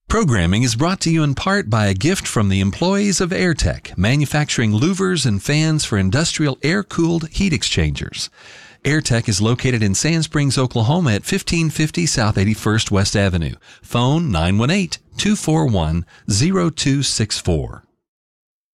Programming is brought to you in part by a gift from the employees of Airtech, manufacturing louvers and fans for industrial air-cooled heat exchangers. Airtech is located in Sand Springs, Oklahoma at 1550 South 81st West Avenue. Phone 918-241-0264.